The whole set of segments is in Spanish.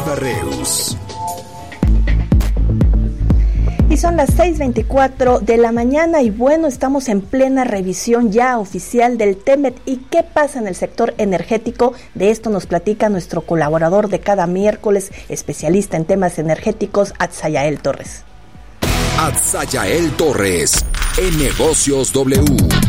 Jennifer Reus. Y son las 6:24 de la mañana y bueno, estamos en plena revisión ya oficial del TEMEC. ¿Y qué pasa en el sector energético? De esto nos platica nuestro colaborador de cada miércoles, especialista en temas energéticos, Atzayael Torres. Atzayael Torres, en Negocios W.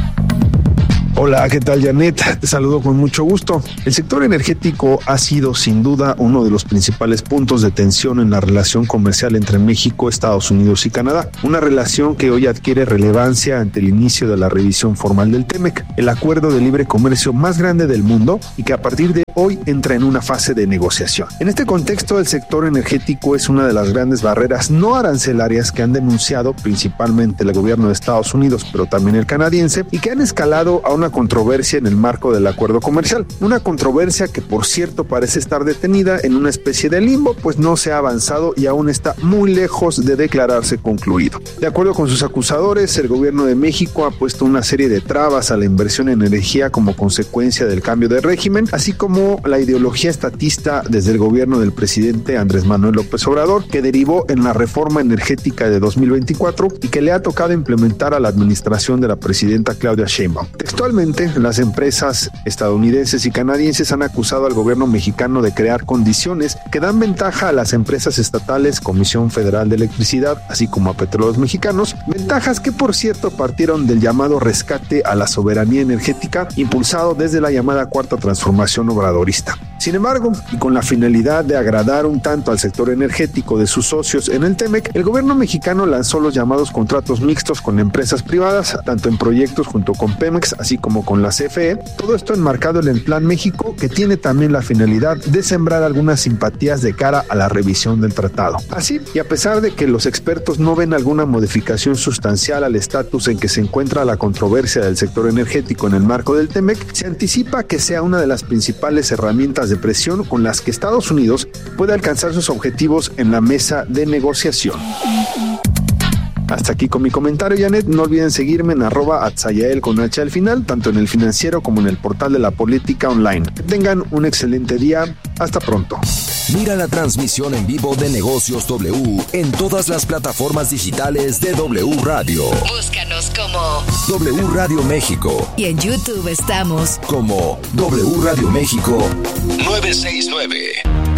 Hola, ¿qué tal, Janet? Te saludo con mucho gusto. El sector energético ha sido sin duda uno de los principales puntos de tensión en la relación comercial entre México, Estados Unidos y Canadá, una relación que hoy adquiere relevancia ante el inicio de la revisión formal del TEMEC, el acuerdo de libre comercio más grande del mundo y que a partir de hoy entra en una fase de negociación. En este contexto, el sector energético es una de las grandes barreras no arancelarias que han denunciado principalmente el gobierno de Estados Unidos, pero también el canadiense, y que han escalado a una controversia en el marco del acuerdo comercial. Una controversia que, por cierto, parece estar detenida en una especie de limbo, pues no se ha avanzado y aún está muy lejos de declararse concluido. De acuerdo con sus acusadores, el gobierno de México ha puesto una serie de trabas a la inversión en energía como consecuencia del cambio de régimen, así como la ideología estatista desde el gobierno del presidente Andrés Manuel López Obrador, que derivó en la reforma energética de 2024 y que le ha tocado implementar a la administración de la presidenta Claudia Sheinbaum. Textualmente, las empresas estadounidenses y canadienses han acusado al gobierno mexicano de crear condiciones que dan ventaja a las empresas estatales, Comisión Federal de Electricidad, así como a Petróleos Mexicanos, ventajas que, por cierto, partieron del llamado rescate a la soberanía energética impulsado desde la llamada Cuarta Transformación Obradorista. Sin embargo, y con la finalidad de agradar un tanto al sector energético de sus socios en el TEMEC, el gobierno mexicano lanzó los llamados contratos mixtos con empresas privadas, tanto en proyectos junto con Pemex, así como con la CFE, todo esto enmarcado en el Plan México, que tiene también la finalidad de sembrar algunas simpatías de cara a la revisión del tratado. Así, y a pesar de que los expertos no ven alguna modificación sustancial al estatus en que se encuentra la controversia del sector energético en el marco del TEMEC, se anticipa que sea una de las principales herramientas de presión con las que Estados Unidos puede alcanzar sus objetivos en la mesa de negociación. Hasta aquí con mi comentario, Janet. No olviden seguirme en @Atzayael con H al final, tanto en El Financiero como en el portal de la Política Online. Que tengan un excelente día. Hasta pronto. Mira la transmisión en vivo de Negocios W en todas las plataformas digitales de W Radio. Búscanos como W Radio México. Y en YouTube estamos como W Radio México 969.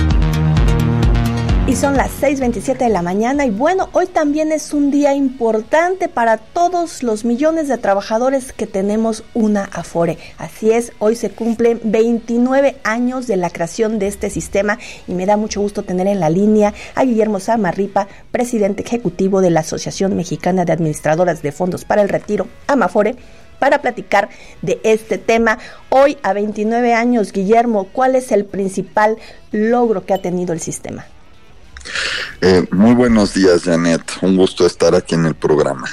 Y son las 6:27 de la mañana y bueno, hoy también es un día importante para todos los millones de trabajadores que tenemos una Afore. Así es, hoy se cumplen 29 años de la creación de este sistema y me da mucho gusto tener en la línea a Guillermo Zamarripa, presidente ejecutivo de la Asociación Mexicana de Administradoras de Fondos para el Retiro, AMAFORE, para platicar de este tema. Hoy, a 29 años, Guillermo, ¿cuál es el principal logro que ha tenido el sistema? Muy buenos días, Janet. Un gusto estar aquí en el programa.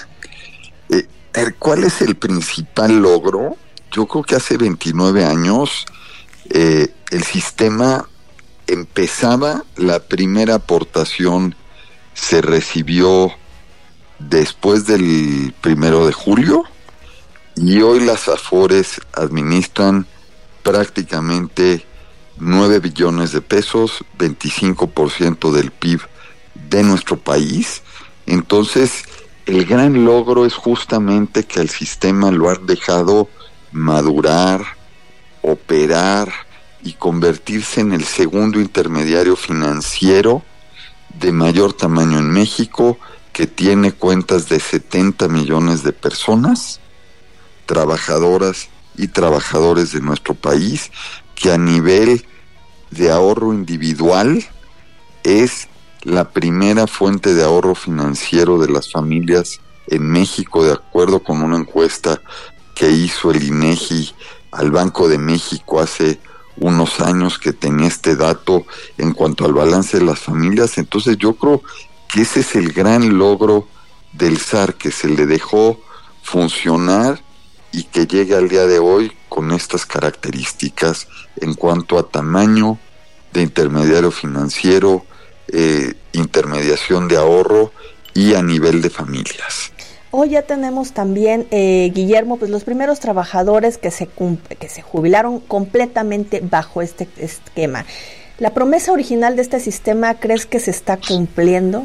¿Cuál es el principal logro? Yo creo que hace 29 años el sistema empezaba, la primera aportación se recibió después del 1 de julio y hoy las Afores administran prácticamente 9 billones de pesos, 25% del PIB de nuestro país. Entonces, el gran logro es justamente que el sistema lo ha dejado madurar, operar y convertirse en el segundo intermediario financiero de mayor tamaño en México, que tiene cuentas de 70 millones de personas, trabajadoras y trabajadores de nuestro país, que a nivel de ahorro individual es la primera fuente de ahorro financiero de las familias en México, de acuerdo con una encuesta que hizo el INEGI al Banco de México hace unos años, que tenía este dato en cuanto al balance de las familias. Entonces yo creo que ese es el gran logro del SAR, que se le dejó funcionar y que llegue al día de hoy con estas características en cuanto a tamaño de intermediario financiero, intermediación de ahorro y a nivel de familias. Hoy ya tenemos también, Guillermo, pues los primeros trabajadores que se jubilaron completamente bajo este esquema. ¿La promesa original de este sistema crees que se está cumpliendo?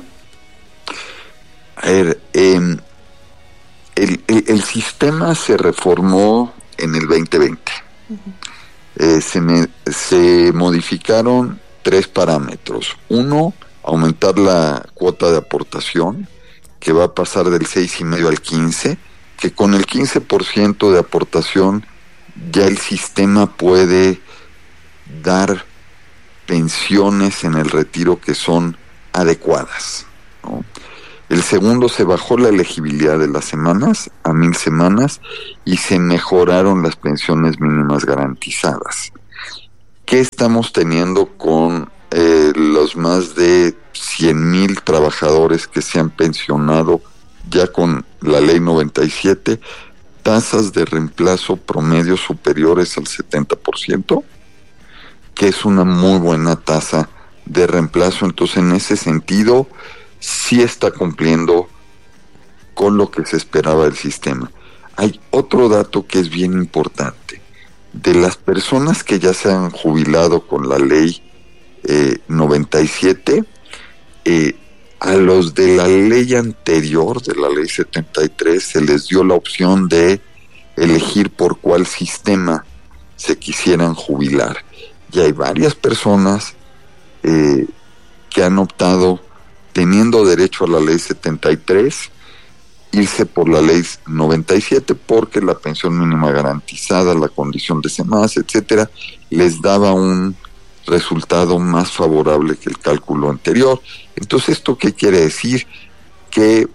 A ver, el sistema se reformó en el 2020. Se modificaron 3 parámetros. 1, aumentar la cuota de aportación, que va a pasar del 6,5 al 15, que con el 15% de aportación ya el sistema puede dar pensiones en el retiro que son adecuadas, ¿no? El segundo, se bajó la elegibilidad de las semanas a 1,000 semanas y se mejoraron las pensiones mínimas garantizadas. ¿Qué estamos teniendo con los más de 100,000 trabajadores que se han pensionado ya con la ley 97? Tasas de reemplazo promedio superiores al 70%, que es una muy buena tasa de reemplazo. Entonces, en ese sentido, sí está cumpliendo con lo que se esperaba del sistema. Hay otro dato que es bien importante. De las personas que ya se han jubilado con la ley 97, a los de la ley anterior, de la ley 73, se les dio la opción de elegir por cuál sistema se quisieran jubilar. Y hay varias personas que han optado, teniendo derecho a la ley 73, irse por la ley 97, porque la pensión mínima garantizada, la condición de semanas, etcétera, les daba un resultado más favorable que el cálculo anterior. Entonces, ¿esto qué quiere decir? Que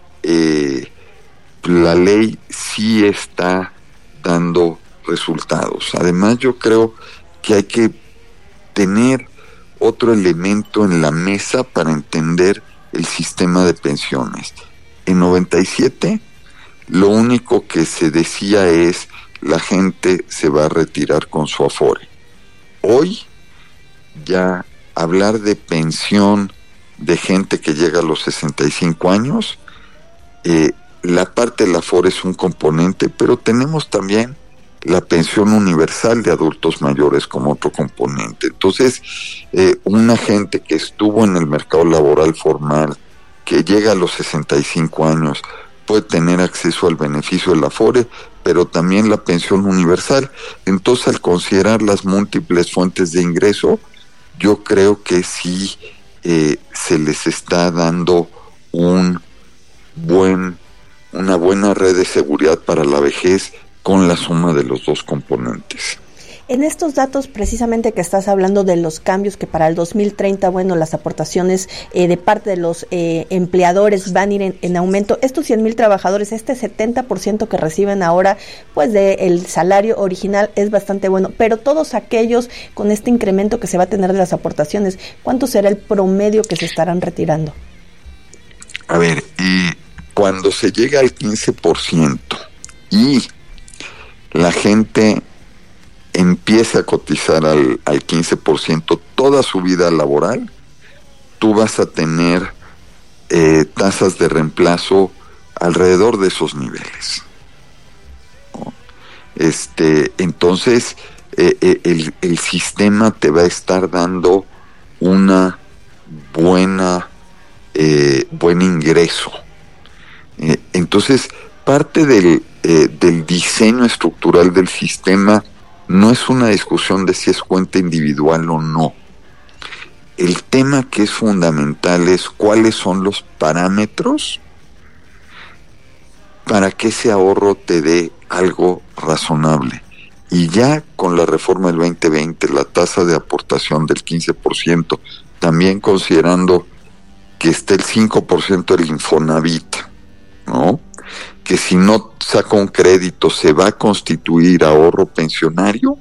la ley sí está dando resultados. Además, yo creo que hay que tener otro elemento en la mesa para entender el sistema de pensiones. En 97, lo único que se decía es: la gente se va a retirar con su Afore. Hoy, ya hablar de pensión de gente que llega a los 65 años, la parte del Afore es un componente, pero tenemos también la pensión universal de adultos mayores como otro componente. Entonces, una gente que estuvo en el mercado laboral formal, que llega a los 65 años, puede tener acceso al beneficio del Afore, pero también la pensión universal. Entonces, al considerar las múltiples fuentes de ingreso, yo creo que sí se les está dando una buena red de seguridad para la vejez con la suma de los dos componentes. En estos datos precisamente que estás hablando de los cambios que para el 2030, bueno, las aportaciones de parte de los empleadores van a ir en aumento. Estos 100,000 trabajadores, este 70% que reciben ahora, pues del salario original es bastante bueno, pero todos aquellos con este incremento que se va a tener de las aportaciones, ¿cuánto será el promedio que se estarán retirando? A ver, cuando se llega al 15% y la gente empieza a cotizar al 15% toda su vida laboral, tú vas a tener tasas de reemplazo alrededor de esos niveles, ¿no? Entonces, el sistema te va a estar dando una buen ingreso. Entonces, parte del diseño estructural del sistema no es una discusión de si es cuenta individual o no. El tema que es fundamental es cuáles son los parámetros para que ese ahorro te dé algo razonable. Y ya con la reforma del 2020, la tasa de aportación del 15%, también considerando que esté el 5% del Infonavit, ¿no? Que si no saca un crédito se va a constituir ahorro pensionario,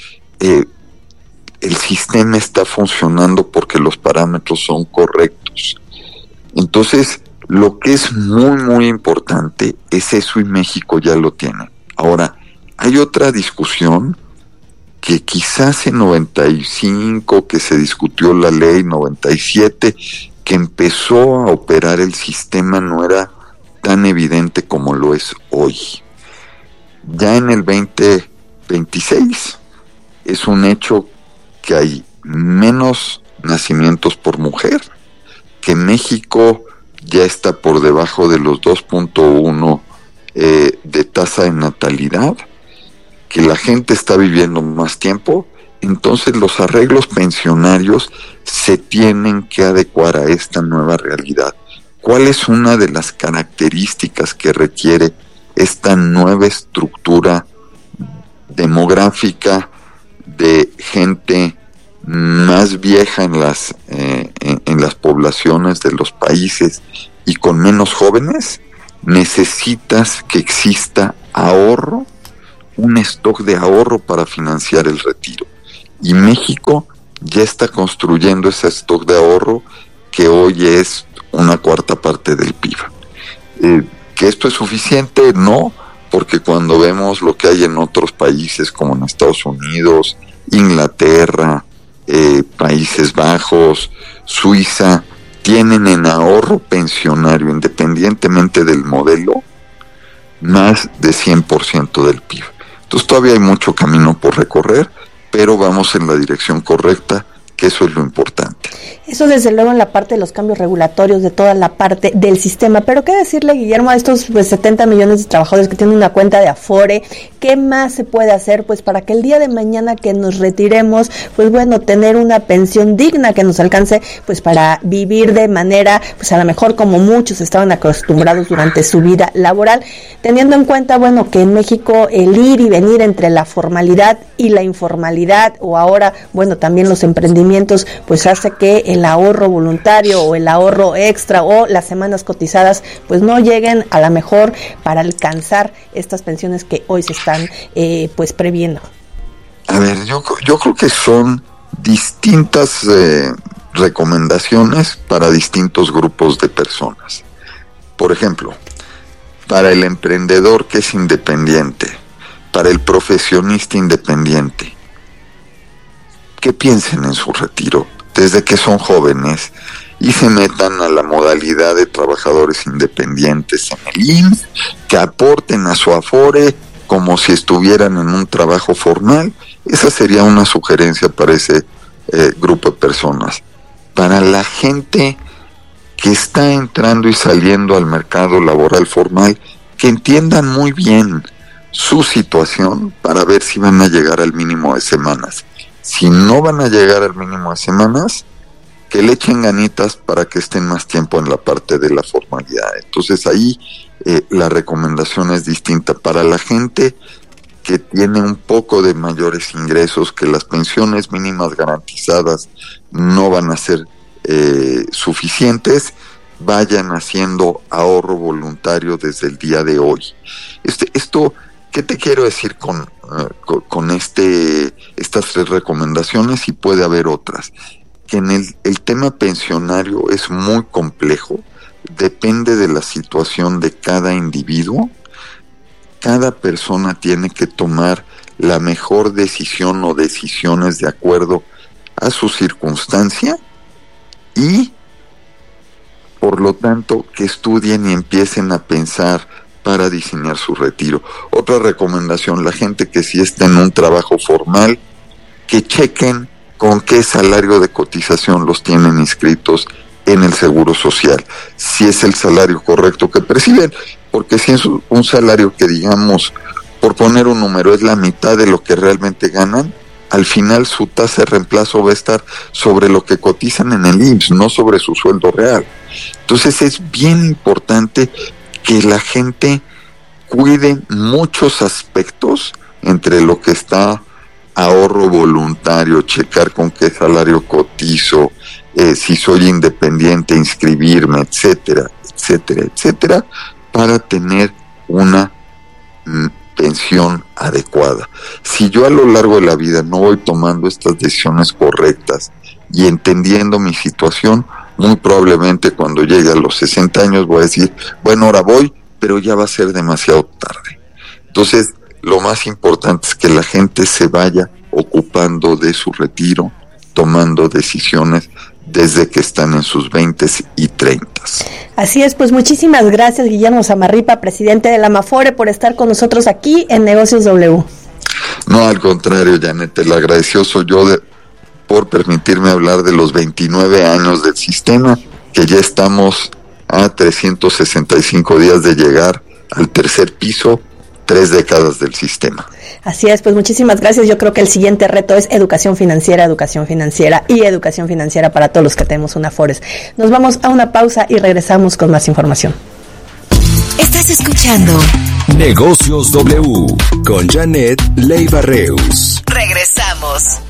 el sistema está funcionando porque los parámetros son correctos. Entonces, lo que es muy, muy importante es eso, y México ya lo tiene. Ahora, hay otra discusión que quizás en 95, que se discutió la ley 97, que empezó a operar el sistema, no era tan evidente como lo es hoy. Ya en el 2026 es un hecho que hay menos nacimientos por mujer, que México ya está por debajo de los 2.1 de tasa de natalidad, que la gente está viviendo más tiempo. Entonces los arreglos pensionarios se tienen que adecuar a esta nueva realidad. ¿Cuál es una de las características que requiere esta nueva estructura demográfica de gente más vieja en las poblaciones de los países y con menos jóvenes? Necesitas que exista ahorro, un stock de ahorro para financiar el retiro. Y México ya está construyendo ese stock de ahorro que hoy es una cuarta parte del PIB. ¿Que esto es suficiente? No, porque cuando vemos lo que hay en otros países como en Estados Unidos, Inglaterra, Países Bajos, Suiza, tienen en ahorro pensionario, independientemente del modelo, más de 100% del PIB. Entonces todavía hay mucho camino por recorrer, pero vamos en la dirección correcta, que eso es lo importante. Eso desde luego en la parte de los cambios regulatorios, de toda la parte del sistema. Pero qué decirle, Guillermo, a estos 70 millones de trabajadores que tienen una cuenta de Afore, ¿qué más se puede hacer para que el día de mañana que nos retiremos, tener una pensión digna que nos alcance para vivir de manera, a lo mejor como muchos estaban acostumbrados durante su vida laboral, teniendo en cuenta, que en México el ir y venir entre la formalidad y la informalidad, o ahora, también los emprendimientos, hace que el ahorro voluntario o el ahorro extra o las semanas cotizadas no lleguen a la mejor para alcanzar estas pensiones que hoy se están previendo. A ver, yo creo que son distintas recomendaciones para distintos grupos de personas. Por ejemplo, para el emprendedor que es independiente, para el profesionista independiente, que piensen en su retiro desde que son jóvenes y se metan a la modalidad de trabajadores independientes en el IMSS, que aporten a su Afore como si estuvieran en un trabajo formal. Esa sería una sugerencia para ese grupo de personas. Para la gente que está entrando y saliendo al mercado laboral formal, que entiendan muy bien su situación para ver si van a llegar al mínimo de semanas. Si no van a llegar al mínimo de semanas, que le echen ganitas para que estén más tiempo en la parte de la formalidad. Entonces ahí la recomendación es distinta. Para la gente que tiene un poco de mayores ingresos, que las pensiones mínimas garantizadas no van a ser suficientes, vayan haciendo ahorro voluntario desde el día de hoy. Esto, ¿qué te quiero decir con estas tres recomendaciones? Y puede haber otras. Que en el tema pensionario es muy complejo, depende de la situación de cada individuo. Cada persona tiene que tomar la mejor decisión o decisiones de acuerdo a su circunstancia y, por lo tanto, que estudien y empiecen a pensar para diseñar su retiro. Otra recomendación, la gente que sí está en un trabajo formal, que chequen con qué salario de cotización los tienen inscritos en el Seguro Social, si es el salario correcto que perciben, porque si es un salario que, digamos, por poner un número, es la mitad de lo que realmente ganan, al final su tasa de reemplazo va a estar sobre lo que cotizan en el IMSS, no sobre su sueldo real. Entonces es bien importante que la gente cuide muchos aspectos, entre lo que está ahorro voluntario, checar con qué salario cotizo, si soy independiente, inscribirme, etcétera, etcétera, etcétera, para tener una pensión adecuada. Si yo a lo largo de la vida no voy tomando estas decisiones correctas y entendiendo mi situación, muy probablemente cuando llegue a los 60 años voy a decir, bueno, ahora voy, pero ya va a ser demasiado tarde. Entonces, lo más importante es que la gente se vaya ocupando de su retiro, tomando decisiones desde que están en sus 20s y 30s. Así es, pues muchísimas gracias, Guillermo Zamarripa, presidente de la Afore, por estar con nosotros aquí en Negocios W. No, al contrario, Janet, el agradecido soy yo por permitirme hablar de los 29 años del sistema, que ya estamos a 365 días de llegar al tercer piso, 3 décadas del sistema. Así es, pues muchísimas gracias. Yo creo que el siguiente reto es educación financiera y educación financiera para todos los que tenemos una Afores. Nos vamos a una pausa y regresamos con más información. Estás escuchando Negocios W con Janet Leiva Reus. Regresamos.